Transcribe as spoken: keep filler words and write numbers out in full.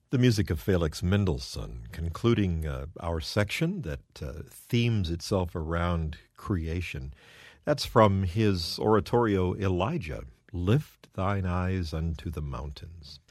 The music of Felix Mendelssohn, concluding uh, our section that uh, themes itself around creation. That's from his oratorio Elijah, Lift Thine Eyes Unto the Mountains.